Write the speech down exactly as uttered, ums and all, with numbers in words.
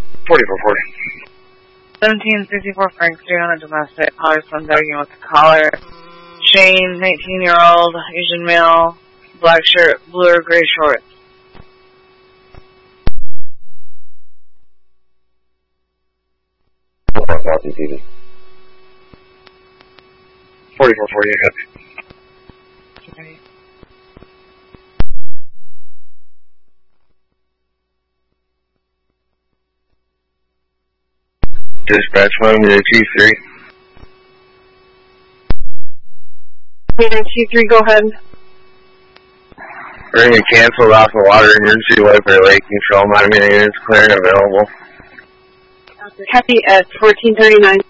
forty-four forty. seventeen sixty-four Frank Street on a domestic. Caller son begging with the caller. Shane, nineteen-year-old, Asian male, black shirt, blue or gray shorts. forty-four forty, copy. Okay. Dispatch one, T three. T three, go ahead. Ring and canceled off the water emergency wiper lake control. Monitoring units clear and available. Copy at fourteen thirty-nine.